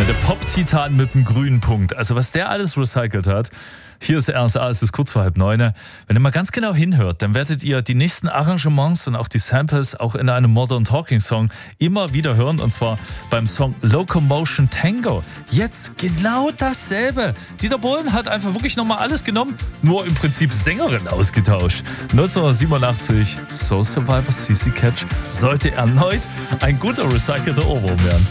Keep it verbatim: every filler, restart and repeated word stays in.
Ja, der Pop-Titan mit dem grünen Punkt. Also was der alles recycelt hat. Hier ist R S A, es ist kurz vor halb neun. Wenn ihr mal ganz genau hinhört, dann werdet ihr die nächsten Arrangements und auch die Samples auch in einem Modern Talking Song immer wieder hören. Und zwar beim Song Locomotion Tango. Jetzt genau dasselbe. Dieter Bohlen hat einfach wirklich nochmal alles genommen, nur im Prinzip Sängerin ausgetauscht. neunzehnhundertsiebenundachtzig, Soul Survivor C C Catch sollte erneut ein guter recycelter Ohrwurm werden.